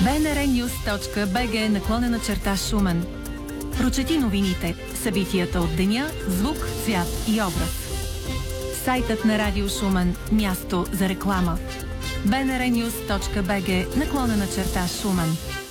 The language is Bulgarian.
bnrnews.bg/Шумен. Прочети новините, събитията от деня, звук, цвят и образ. Сайтът на Радио Шумен – място за реклама. bnrnews.bg/Шумен.